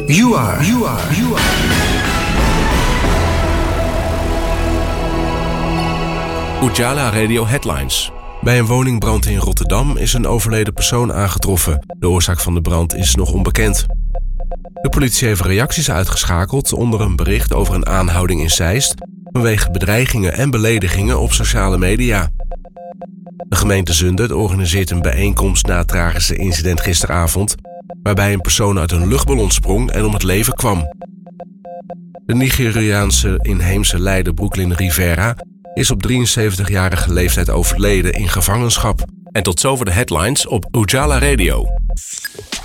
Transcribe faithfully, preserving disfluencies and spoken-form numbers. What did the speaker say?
You are. You are. You are. Ujala Radio Headlines. Bij een woningbrand in Rotterdam is een overleden persoon aangetroffen. De oorzaak van de brand is nog onbekend. De politie heeft reacties uitgeschakeld onder een bericht over een aanhouding in Zeist vanwege bedreigingen en beledigingen op sociale media. De gemeente Zundert organiseert een bijeenkomst na het tragische incident gisteravond, waarbij een persoon uit een luchtballon sprong en om het leven kwam. De Nigeriaanse inheemse leider Brooklyn Rivera is op drieënzeventigjarige leeftijd overleden in gevangenschap. En tot zover de headlines op Ujala Radio.